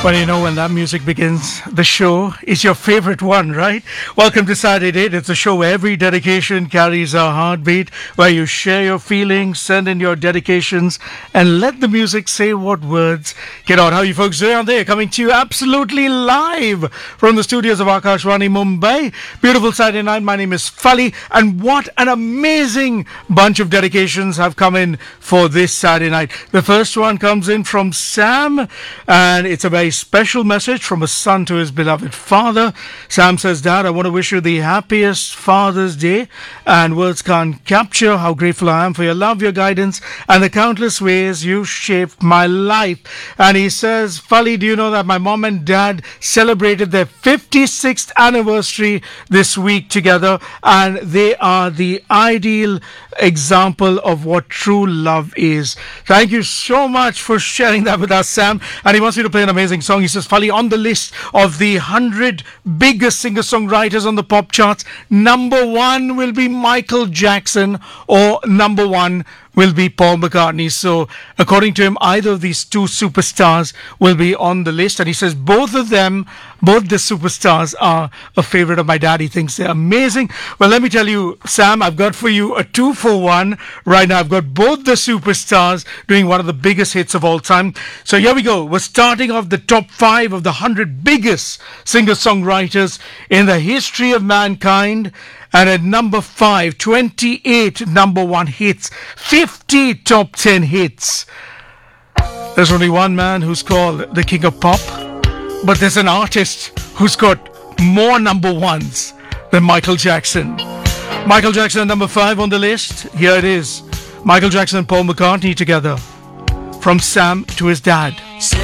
Well, you know, when that music begins, the show is your favorite one, right? Welcome to Saturday Date. It's a show where every dedication carries a heartbeat, where you share your feelings, send in your dedications, and let the music say what words get out. How you folks doing out there? Coming to you absolutely live from the studios of Akashvani Mumbai. Beautiful Saturday night. My name is Fali, and what an amazing bunch of dedications have come in for this Saturday night. The first one comes in from Sam, and it's a very special message from a son to his beloved father. Sam says, Dad, I want to wish you the happiest Father's Day, and words can't capture how grateful I am for your love, your guidance, and the countless ways you shaped my life. And he says, Fali, do you know that my mom and dad celebrated their 56th anniversary this week together, and they are the ideal example of what true love is. Thank you so much for sharing that with us, Sam. And he wants me to play an amazing song. He says, Fali, on the list of the 100 biggest singer-songwriters on the pop charts, number one will be Michael Jackson, or number one will be Paul McCartney. So according to him, either of these two superstars will be on the list. And he says both of them, both the superstars, are a favorite of my dad. He thinks they're amazing. Well, let me tell you, Sam, I've got for you a 2-for-1 right now. I've got both the superstars doing one of the biggest hits of all time. So here we go. We're starting off the top 5 of the 100 biggest singer-songwriters in the history of mankind. And at number 5, 28 number 1 hits, 50 top 10 hits. There's only one man who's called the King of Pop, but there's an artist who's got more number 1s than Michael Jackson. Michael Jackson at number 5 on the list. Here it is. Michael Jackson and Paul McCartney together. From Sam to his dad.